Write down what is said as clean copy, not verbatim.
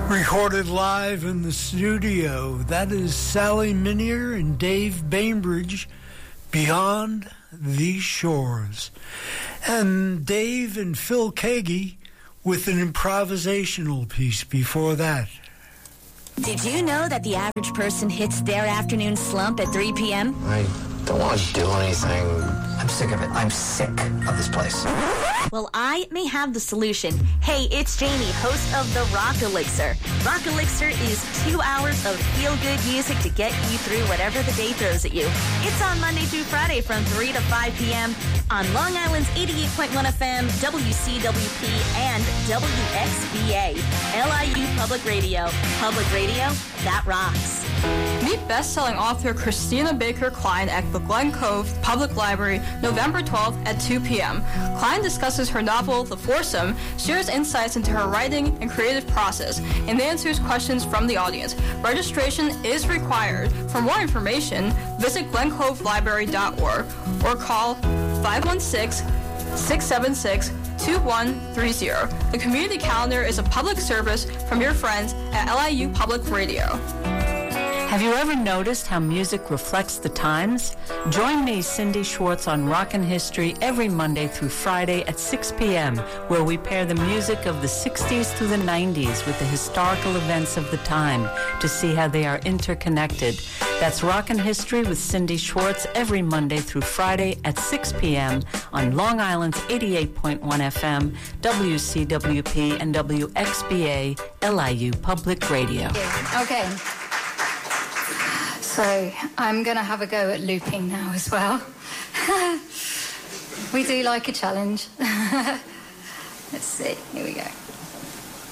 Recorded live in the studio. That is Sally Minier and Dave Bainbridge, Beyond These Shores. And Dave and Phil Kagi with an improvisational piece before that. Did you know that the average person hits their afternoon slump at 3 p.m.? I don't want to do anything. I'm sick of it. I'm sick of this place. Well, I may have the solution. Hey, it's Jamie, host of The Rock Elixir. Rock Elixir is 2 hours of feel-good music to get you through whatever the day throws at you. It's on Monday through Friday from 3 to 5 p.m. on Long Island's 88.1 FM, WCWP, and WXBA. LIU Public Radio. Public radio that rocks. Meet best-selling author Christina Baker Klein at the Glen Cove Public Library November 12th at 2 p.m. Klein discusses her novel, The Foursome, shares insights into her writing and creative process, and answers questions from the audience. Registration is required. For more information, visit glencovelibrary.org or call 516-676-2130. The community calendar is a public service from your friends at LIU Public Radio. Have you ever noticed how music reflects the times? Join me, Cindy Schwartz, on Rockin' History every Monday through Friday at 6 p.m., where we pair the music of the 60s through the 90s with the historical events of the time to see how they are interconnected. That's Rockin' History with Cindy Schwartz every Monday through Friday at 6 p.m. on Long Island's 88.1 FM, WCWP, and WXBA, LIU Public Radio. Okay. So I'm going to have a go at looping now as well. We do like a challenge. Let's see. Here we go.